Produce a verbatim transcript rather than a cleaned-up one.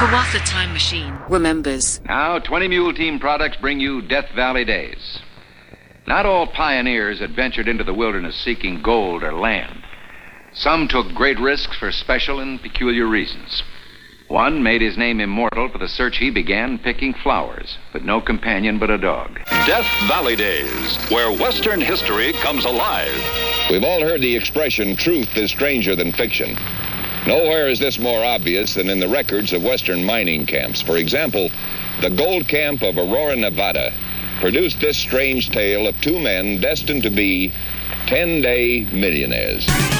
Hiawatha Time Machine remembers. Now, twenty Mule Team products bring you Death Valley Days. Not all pioneers adventured into the wilderness seeking gold or land. Some took great risks for special and peculiar reasons. One made his name immortal for the search he began picking flowers, with no companion but a dog. Death Valley Days, where Western history comes alive. We've all heard the expression, truth is stranger than fiction. Nowhere is this more obvious than in the records of Western mining camps. For example, the gold camp of Aurora, Nevada, produced this strange tale of two men destined to be ten-day millionaires.